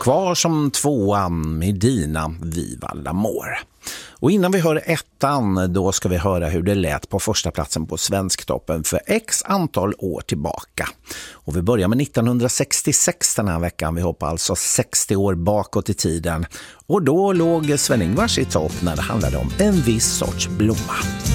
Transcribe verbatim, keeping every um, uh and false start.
Kvar som tvåan Medina Viva l'Amour. Och innan vi hör ettan, då ska vi höra hur det lät på första platsen på Svensktoppen för x antal år tillbaka. Och vi börjar med nittonhundrasextiosex den här veckan. Vi hoppar alltså sextio år bakåt i tiden. Och då låg Sven-Ingvars i topp när det handlade om en viss sorts blomma.